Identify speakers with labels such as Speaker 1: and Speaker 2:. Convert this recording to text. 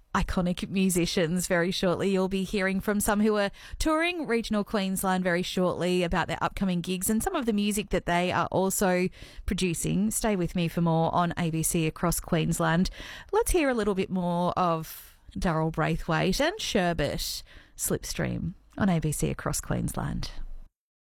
Speaker 1: iconic musicians very shortly. You'll be hearing from some who are touring regional Queensland very shortly about their upcoming gigs and some of the music that they are also producing. Stay with me for more on ABC Across Queensland. Let's hear a little bit more of Daryl Braithwaite and Sherbet, Slipstream on ABC Across Queensland.